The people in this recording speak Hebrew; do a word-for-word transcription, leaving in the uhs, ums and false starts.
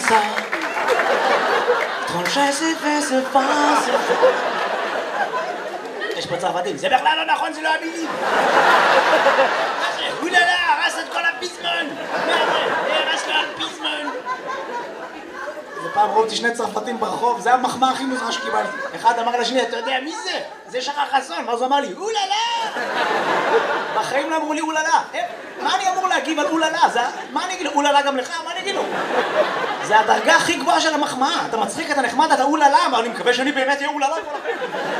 ça. Tranché, c'est fait, c'est pas, c'est fait. יש פה צרפתים, זה בכלל לא נכון, זה לא המילים. מה זה? אוללה, הרס את כל הפיזמון. מה זה? הרס לו הפיזמון. זה פעם ראו אותי שני צרפתים ברחוב, זה המחמאה הכי מוזרה שקיבלתי. אחד אמר לשני, אתה יודע מי זה? זה שחר חסון. ואז הוא אמר לי, אוללה! בחיים לא אמרו לי אוללה. מה אני אמור להגיב על אוללה? מה אני אגיד לו? אוללה גם לך? מה אני אגיד לו? זה הדרגה הכי גבוהה של המחמאה. אתה מצחיק, אתה נחמד, אתה אוללה, אבל אני מקווה שאני באמת אהיה אוללה.